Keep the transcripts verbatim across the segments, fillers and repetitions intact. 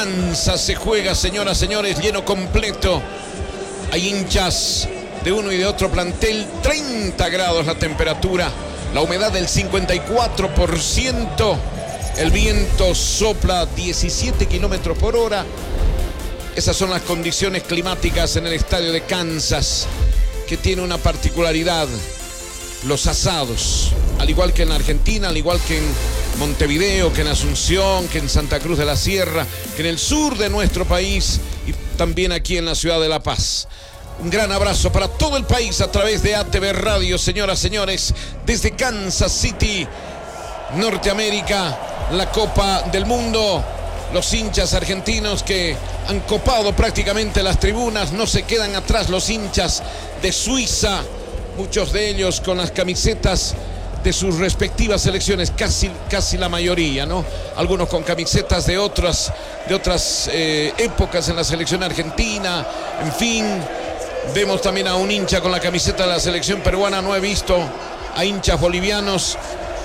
Kansas se juega, señoras, señores, lleno completo. Hay hinchas de uno y de otro plantel, treinta grados la temperatura, la humedad del cincuenta y cuatro por ciento, el viento sopla diecisiete kilómetros por hora. Esas son las condiciones climáticas en el estadio de Kansas, que tiene una particularidad: los asados, al igual que en Argentina, al igual que en Montevideo, que en Asunción, que en Santa Cruz de la Sierra, que en el sur de nuestro país y también aquí en la ciudad de La Paz. Un gran abrazo para todo el país a través de A T V Radio, señoras, señores, desde Kansas City, Norteamérica, la Copa del Mundo. Los hinchas argentinos que han copado prácticamente las tribunas, no se quedan atrás los hinchas de Suiza, muchos de ellos con las camisetas de sus respectivas selecciones, casi, casi la mayoría, ¿no? Algunos con camisetas de otras, de otras eh, épocas en la selección argentina, en fin. Vemos también a un hincha con la camiseta de la selección peruana. No he visto a hinchas bolivianos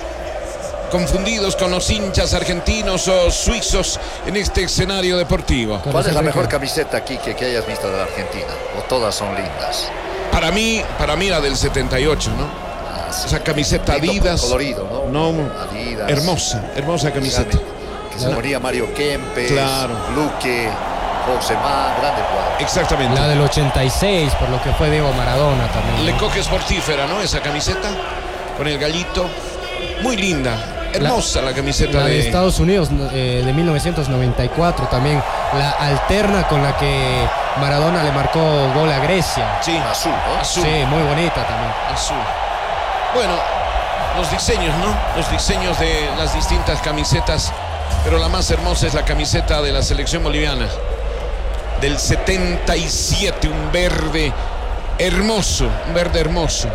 confundidos con los hinchas argentinos o suizos en este escenario deportivo. ¿Cuál es la mejor camiseta, Quique, que hayas visto de la Argentina? ¿O todas son lindas? Para mí, para mí la del setenta y ocho, ¿no? Ah, sí. Esa camiseta Adidas. Colorido, ¿no? No, Adidas. Hermosa, hermosa camiseta. Que se moría Mario Kempes, claro. Luque, Benzema, grande jugador. Exactamente. La del ochenta y seis, por lo que fue Diego Maradona también. Le coque sportífera, ¿no? Esa camiseta con el gallito. Muy linda. Hermosa la, la camiseta la de, de Estados Unidos eh, de mil novecientos noventa y cuatro también. La alterna con la que Maradona le marcó gol a Grecia. Sí, azul, ¿no? Azul. Sí, muy bonita también. Azul. Bueno, los diseños, ¿no? Los diseños de las distintas camisetas. Pero la más hermosa es la camiseta de la selección boliviana del setenta y siete, un verde hermoso, un verde hermoso.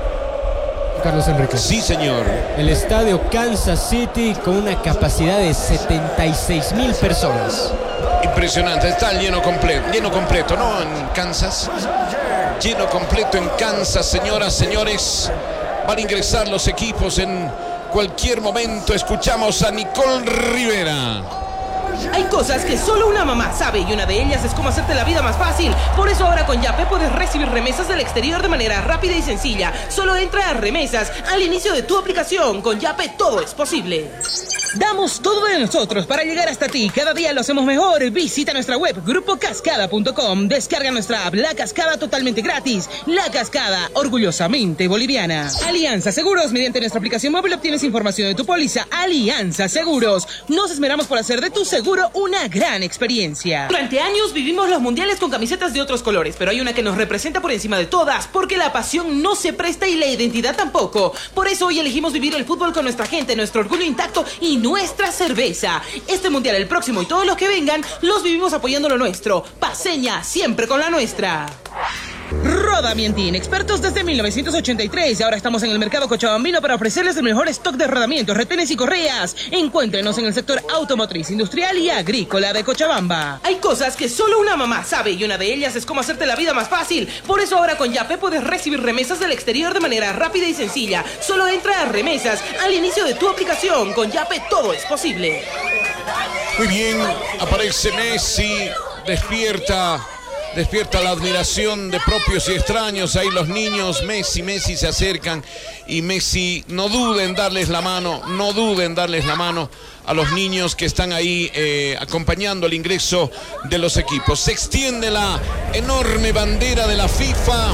Carlos Enrique. Sí, señor. El estadio Kansas City con una capacidad de setenta y seis mil personas. Impresionante, está lleno completo, lleno completo, ¿no? En Kansas. Lleno completo en Kansas, señoras, señores. Van a ingresar los equipos en cualquier momento. Escuchamos a Nicole Rivera. Hay cosas que solo una mamá sabe y una de ellas es cómo hacerte la vida más fácil. Por eso ahora con Yape puedes recibir remesas del exterior de manera rápida y sencilla. Solo entra a remesas al inicio de tu aplicación. Con Yape todo es posible. Damos todo de nosotros para llegar hasta ti. Cada día lo hacemos mejor. Visita nuestra web grupo cascada punto com. Descarga nuestra app La Cascada totalmente gratis. La Cascada, orgullosamente boliviana. Alianza Seguros. Mediante nuestra aplicación móvil obtienes información de tu póliza. Alianza Seguros. Nos esmeramos por hacer de tu seguro una gran experiencia. Durante años vivimos los mundiales con camisetas de otros colores, pero hay una que nos representa por encima de todas, porque la pasión no se presta y la identidad tampoco. Por eso hoy elegimos vivir el fútbol con nuestra gente, nuestro orgullo intacto y nuestra cerveza. Este mundial, el próximo y todos los que vengan, los vivimos apoyando lo nuestro. Paceña, siempre con la nuestra. Roda Mientín, expertos desde mil novecientos ochenta y tres y ahora estamos en el mercado cochabambino para ofrecerles el mejor stock de rodamientos, retenes y correas. Encuéntrenos en el sector automotriz, industrial y agrícola de Cochabamba. Hay cosas que solo una mamá sabe y una de ellas es cómo hacerte la vida más fácil. Por eso ahora con Yape puedes recibir remesas del exterior de manera rápida y sencilla. Solo entra a remesas al inicio de tu aplicación. Con Yape todo es posible. Muy bien, aparece Messi, despierta... Despierta la admiración de propios y extraños. Ahí los niños, Messi, Messi se acercan y Messi, no duden en darles la mano, no duden en darles la mano a los niños que están ahí eh, acompañando el ingreso de los equipos. Se extiende la enorme bandera de la FIFA,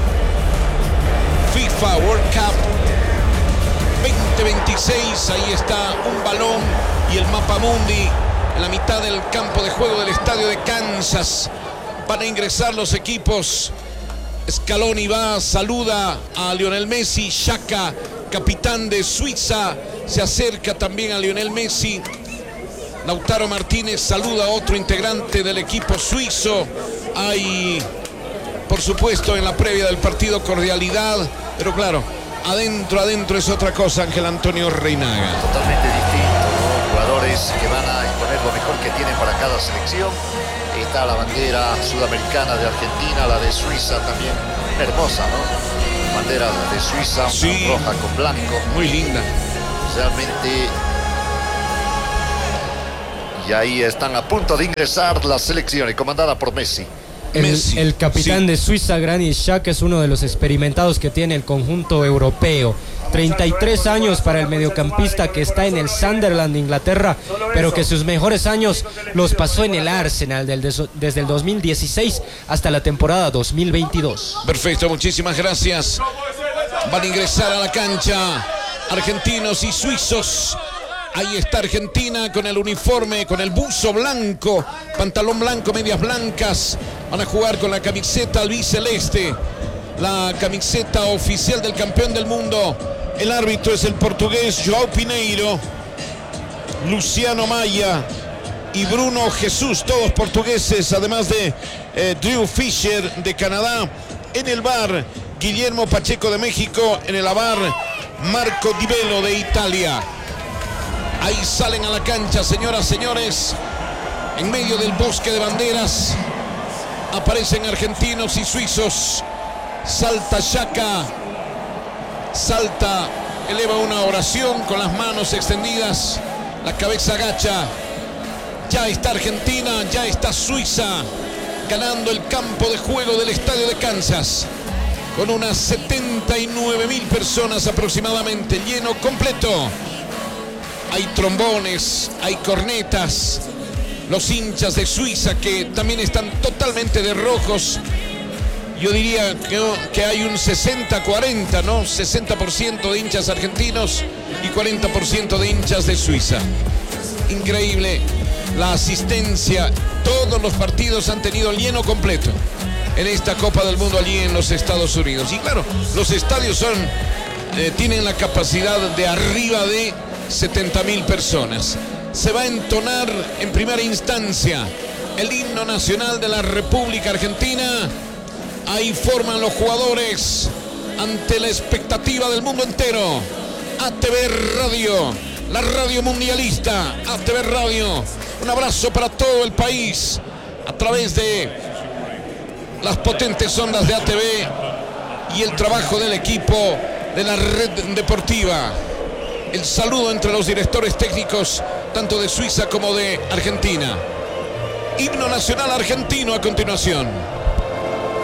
FIFA World Cup veinte veintiséis. Ahí está un balón y el mapa mundi en la mitad del campo de juego del estadio de Kansas. Van a ingresar los equipos. Scaloni va, saluda a Lionel Messi. Xhaka, capitán de Suiza, se acerca también a Lionel Messi. Lautaro Martínez saluda a otro integrante del equipo suizo. Hay, por supuesto, en la previa del partido cordialidad, pero claro, adentro, adentro es otra cosa, Ángel Antonio Reinaga. Totalmente distinto, ¿no? Jugadores que van a exponer lo mejor que tienen para cada selección. Está la bandera sudamericana de Argentina, la de Suiza también, hermosa, ¿no? Bandera de Suiza, sí, roja con blanco. Muy linda. Realmente Y ahí están a punto de ingresar las selecciones, comandada por Messi. El, Messi, el capitán sí. de Suiza, Granit Xhaka, es uno de los experimentados que tiene el conjunto europeo. treinta y tres años para el mediocampista que está en el Sunderland de Inglaterra, pero que sus mejores años los pasó en el Arsenal del, desde el dos mil dieciséis hasta la temporada dos mil veintidós. Perfecto, muchísimas gracias. Van a ingresar a la cancha argentinos y suizos. Ahí está Argentina con el uniforme, con el buzo blanco, pantalón blanco, medias blancas. Van a jugar con la camiseta albiceleste, la camiseta oficial del campeón del mundo. El árbitro es el portugués João Pineiro, Luciano Maya y Bruno Jesús, todos portugueses, además de eh, Drew Fisher de Canadá. En el V A R, Guillermo Pacheco de México. En el A V A R, Marco Di Bello de Italia. Ahí salen a la cancha, señoras, señores. En medio del bosque de banderas aparecen argentinos y suizos. Salta Xhaka. Salta, eleva una oración con las manos extendidas. La cabeza agacha. Ya está Argentina, ya está Suiza ganando el campo de juego del estadio de Kansas. Con unas setenta y nueve mil personas aproximadamente, lleno completo. Hay trombones, hay cornetas, los hinchas de Suiza que también están totalmente de rojos. Yo diría que, que hay un sesenta cuarenta, ¿no? sesenta por ciento de hinchas argentinos y cuarenta por ciento de hinchas de Suiza. Increíble la asistencia. Todos los partidos han tenido lleno completo en esta Copa del Mundo allí en los Estados Unidos. Y claro, los estadios son, eh, tienen la capacidad de arriba de setenta mil personas. Se va a entonar en primera instancia el himno nacional de la República Argentina. Ahí forman los jugadores ante la expectativa del mundo entero. A T V Radio, la radio mundialista. A T V Radio, un abrazo para todo el país a través de las potentes ondas de A T V y el trabajo del equipo de la red deportiva. El saludo entre los directores técnicos, tanto de Suiza como de Argentina. Himno nacional argentino a continuación.